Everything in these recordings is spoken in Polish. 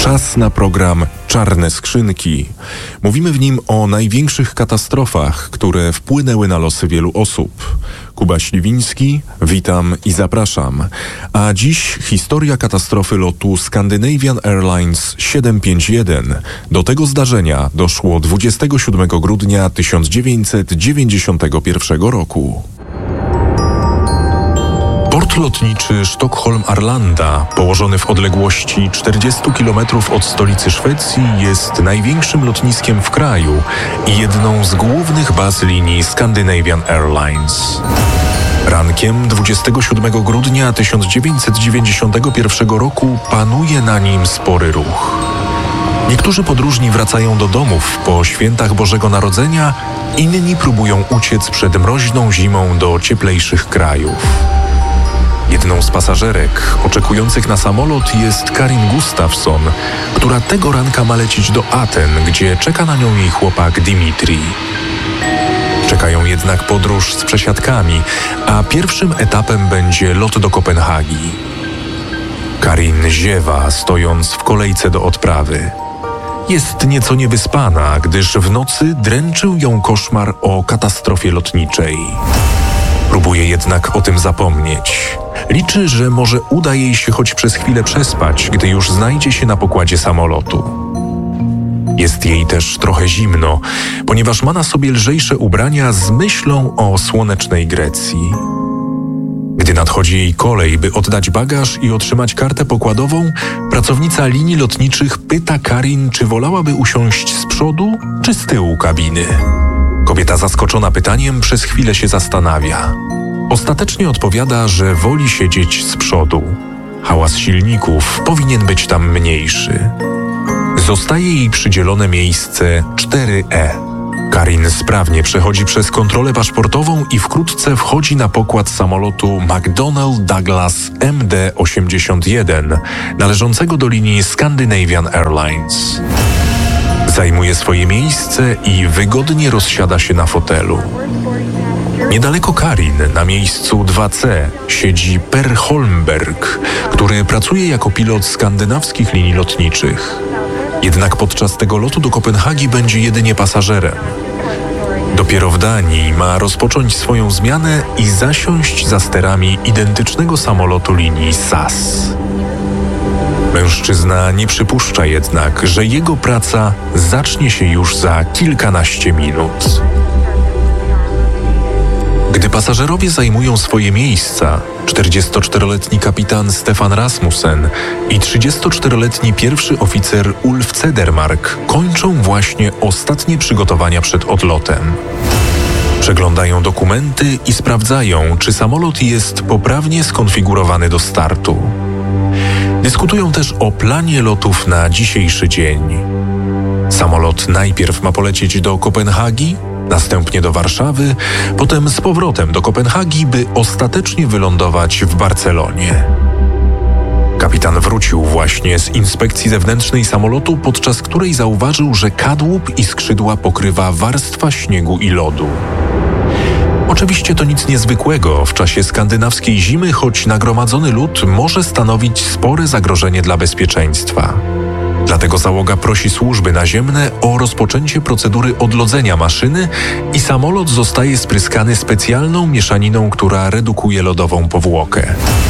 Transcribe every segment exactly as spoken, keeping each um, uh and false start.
Czas na program Czarne Skrzynki. Mówimy w nim o największych katastrofach, które wpłynęły na losy wielu osób. Kuba Śliwiński, witam i zapraszam. A dziś historia katastrofy lotu Scandinavian Airlines siedem pięć jeden. Do tego zdarzenia doszło dwudziestego siódmego grudnia tysiąc dziewięćset dziewięćdziesiątego pierwszego roku. Port lotniczy Sztokholm-Arlanda, położony w odległości czterdziestu kilometrów od stolicy Szwecji, jest największym lotniskiem w kraju i jedną z głównych baz linii Scandinavian Airlines. Rankiem dwudziestego siódmego grudnia tysiąc dziewięćset dziewięćdziesiątego pierwszego roku panuje na nim spory ruch. Niektórzy podróżni wracają do domów po świętach Bożego Narodzenia, inni próbują uciec przed mroźną zimą do cieplejszych krajów. Jedną z pasażerek oczekujących na samolot jest Karin Gustafsson, która tego ranka ma lecieć do Aten, gdzie czeka na nią jej chłopak Dimitri. Czekają jednak podróż z przesiadkami, a pierwszym etapem będzie lot do Kopenhagi. Karin ziewa, stojąc w kolejce do odprawy. Jest nieco niewyspana, gdyż w nocy dręczył ją koszmar o katastrofie lotniczej. Próbuje jednak o tym zapomnieć. Liczy, że może uda jej się choć przez chwilę przespać, gdy już znajdzie się na pokładzie samolotu. Jest jej też trochę zimno, ponieważ ma na sobie lżejsze ubrania z myślą o słonecznej Grecji. Gdy nadchodzi jej kolej, by oddać bagaż i otrzymać kartę pokładową, pracownica linii lotniczych pyta Karin, czy wolałaby usiąść z przodu czy z tyłu kabiny. Kobieta zaskoczona pytaniem przez chwilę się zastanawia. Ostatecznie odpowiada, że woli siedzieć z przodu. Hałas silników powinien być tam mniejszy. Zostaje jej przydzielone miejsce cztery E. Karin sprawnie przechodzi przez kontrolę paszportową i wkrótce wchodzi na pokład samolotu McDonnell Douglas M D osiemdziesiąt jeden, należącego do linii Scandinavian Airlines. Zajmuje swoje miejsce i wygodnie rozsiada się na fotelu. Niedaleko Karin, na miejscu dwa C, siedzi Per Holmberg, który pracuje jako pilot skandynawskich linii lotniczych. Jednak podczas tego lotu do Kopenhagi będzie jedynie pasażerem. Dopiero w Danii ma rozpocząć swoją zmianę i zasiąść za sterami identycznego samolotu linii S A S. Mężczyzna nie przypuszcza jednak, że jego praca zacznie się już za kilkanaście minut. Gdy pasażerowie zajmują swoje miejsca, czterdziestoczteroletni kapitan Stefan Rasmussen i trzydziestoczteroletni pierwszy oficer Ulf Cedermark kończą właśnie ostatnie przygotowania przed odlotem. Przeglądają dokumenty i sprawdzają, czy samolot jest poprawnie skonfigurowany do startu. Dyskutują też o planie lotów na dzisiejszy dzień. Samolot najpierw ma polecieć do Kopenhagi, następnie do Warszawy, potem z powrotem do Kopenhagi, by ostatecznie wylądować w Barcelonie. Kapitan wrócił właśnie z inspekcji zewnętrznej samolotu, podczas której zauważył, że kadłub i skrzydła pokrywa warstwa śniegu i lodu. Oczywiście to nic niezwykłego w czasie skandynawskiej zimy, choć nagromadzony lód może stanowić spore zagrożenie dla bezpieczeństwa. Dlatego załoga prosi służby naziemne o rozpoczęcie procedury odlodzenia maszyny i samolot zostaje spryskany specjalną mieszaniną, która redukuje lodową powłokę.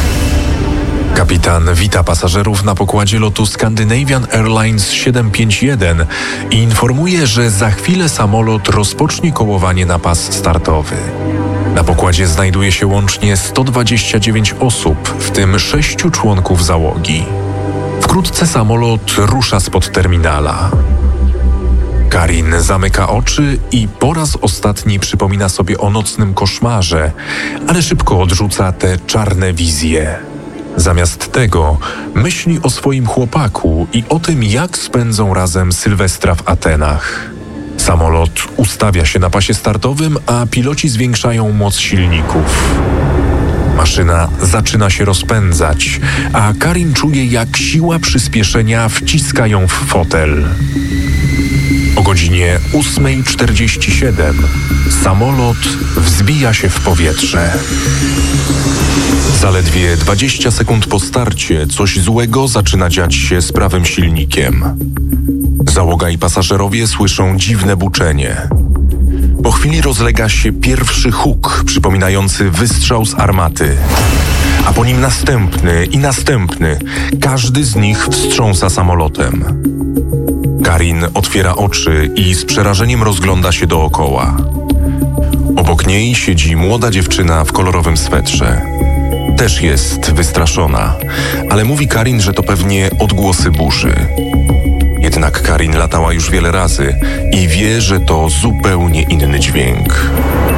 Kapitan wita pasażerów na pokładzie lotu Scandinavian Airlines siedem pięć jeden i informuje, że za chwilę samolot rozpocznie kołowanie na pas startowy. Na pokładzie znajduje się łącznie sto dwadzieścia dziewięć osób, w tym sześciu członków załogi. Wkrótce samolot rusza spod terminala. Karin zamyka oczy i po raz ostatni przypomina sobie o nocnym koszmarze, ale szybko odrzuca te czarne wizje. Zamiast tego myśli o swoim chłopaku i o tym, jak spędzą razem Sylwestra w Atenach. Samolot ustawia się na pasie startowym, a piloci zwiększają moc silników. Maszyna zaczyna się rozpędzać, a Karin czuje, jak siła przyspieszenia wciska ją w fotel. O godzinie ósma czterdzieści siedem samolot wzbija się w powietrze. Zaledwie dwadzieścia sekund po starcie coś złego zaczyna dziać się z prawym silnikiem. Załoga i pasażerowie słyszą dziwne buczenie. Po chwili rozlega się pierwszy huk przypominający wystrzał z armaty, a po nim następny i następny. Każdy z nich wstrząsa samolotem. Karin otwiera oczy i z przerażeniem rozgląda się dookoła. Obok niej siedzi młoda dziewczyna w kolorowym swetrze. Też jest wystraszona, ale mówi Karin, że to pewnie odgłosy burzy. Jednak Karin latała już wiele razy i wie, że to zupełnie inny dźwięk.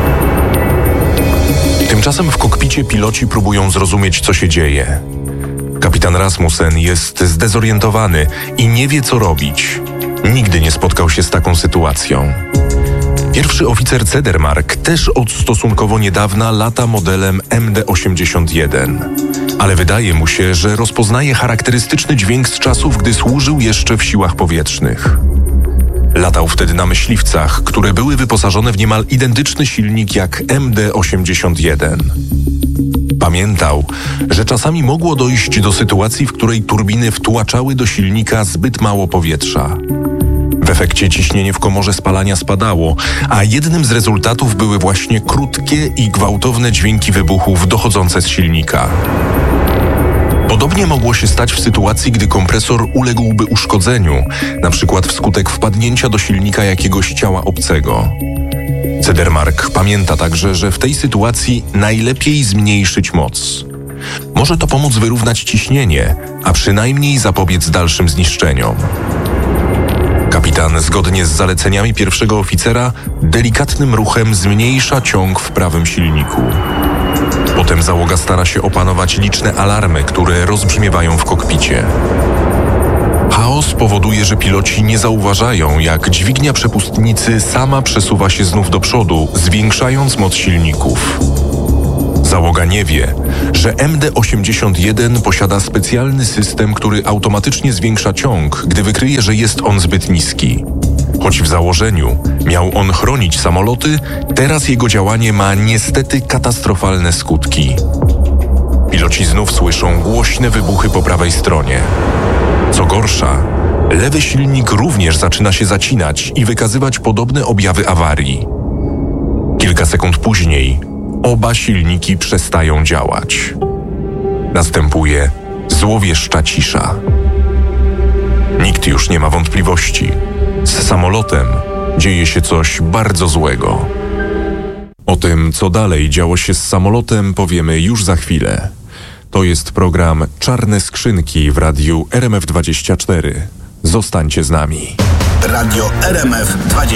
Tymczasem w kokpicie piloci próbują zrozumieć, co się dzieje. Kapitan Rasmussen jest zdezorientowany i nie wie, co robić. Nigdy nie spotkał się z taką sytuacją. Pierwszy oficer Cedermark też od stosunkowo niedawna lata modelem M D osiemdziesiąt jeden. Ale wydaje mu się, że rozpoznaje charakterystyczny dźwięk z czasów, gdy służył jeszcze w siłach powietrznych. Latał wtedy na myśliwcach, które były wyposażone w niemal identyczny silnik jak M D osiemdziesiąt jeden. Pamiętał, że czasami mogło dojść do sytuacji, w której turbiny wtłaczały do silnika zbyt mało powietrza. W efekcie ciśnienie w komorze spalania spadało, a jednym z rezultatów były właśnie krótkie i gwałtowne dźwięki wybuchów dochodzące z silnika. Podobnie mogło się stać w sytuacji, gdy kompresor uległby uszkodzeniu, na przykład wskutek wpadnięcia do silnika jakiegoś ciała obcego. Cedermark pamięta także, że w tej sytuacji najlepiej zmniejszyć moc. Może to pomóc wyrównać ciśnienie, a przynajmniej zapobiec dalszym zniszczeniom. Kapitan, zgodnie z zaleceniami pierwszego oficera, delikatnym ruchem zmniejsza ciąg w prawym silniku. Potem załoga stara się opanować liczne alarmy, które rozbrzmiewają w kokpicie. Chaos powoduje, że piloci nie zauważają, jak dźwignia przepustnicy sama przesuwa się znów do przodu, zwiększając moc silników. Załoga nie wie, że M D osiemdziesiąt jeden posiada specjalny system, który automatycznie zwiększa ciąg, gdy wykryje, że jest on zbyt niski. Choć w założeniu miał on chronić samoloty, teraz jego działanie ma niestety katastrofalne skutki. Piloci znów słyszą głośne wybuchy po prawej stronie. Co gorsza, lewy silnik również zaczyna się zacinać i wykazywać podobne objawy awarii. Kilka sekund później oba silniki przestają działać. Następuje złowieszcza cisza. Nikt już nie ma wątpliwości. Z samolotem dzieje się coś bardzo złego. O tym, co dalej działo się z samolotem, powiemy już za chwilę. To jest program Czarne Skrzynki w radiu R M F dwadzieścia cztery. Zostańcie z nami. Radio R M F dwadzieścia cztery.